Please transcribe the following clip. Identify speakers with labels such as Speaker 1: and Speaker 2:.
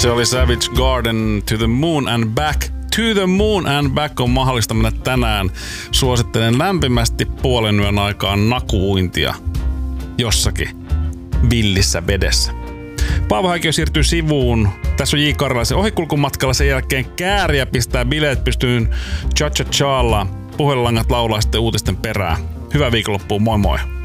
Speaker 1: Se oli Savage Garden, To the Moon and Back. To the Moon and Back on mahdollista mennä tänään. Suosittelen lämpimästi puolen yön aikaan nakuuintia jossakin villissä vedessä. Paavo Häikkiö siirtyy sivuun. Tässä on J. Karjalaisen ohikulkumatkalla. Sen jälkeen Kääriä pistää bileet pystyyn cha-cha-challa. Puhelinlangat laulaa sitten uutisten perään. Hyvää viikonloppua, moi moi!